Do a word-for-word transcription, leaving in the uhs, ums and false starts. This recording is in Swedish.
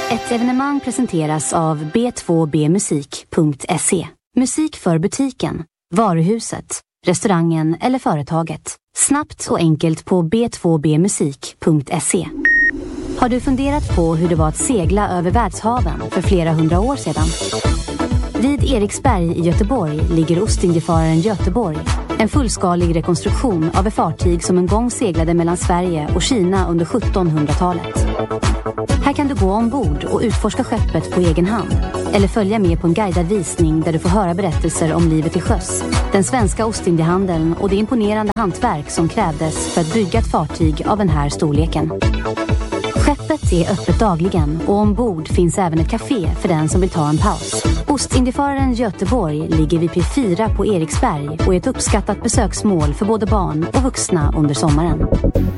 Ett evenemang presenteras av b två b musik punkt se. Musik för butiken, varuhuset, restaurangen eller företaget. Snabbt och enkelt på b två b musik punkt se. Har du funderat på hur det var att segla över världshaven för flera hundra år sedan? Vid Eriksberg i Göteborg ligger Ostindiefararen Göteborg, en fullskalig rekonstruktion av ett fartyg som en gång seglade mellan Sverige och Kina under sjuttonhundratalet. Här kan du gå ombord och utforska skeppet på egen hand, eller följa med på en guidad visning där du får höra berättelser om livet till sjöss, den svenska Ostindiehandeln och det imponerande hantverk som krävdes för att bygga ett fartyg av den här storleken. Skeppet är öppet dagligen och ombord finns även ett café för den som vill ta en paus. Ostindiefararen Göteborg ligger vid P fyra på Eriksberg och är ett uppskattat besöksmål för både barn och vuxna under sommaren.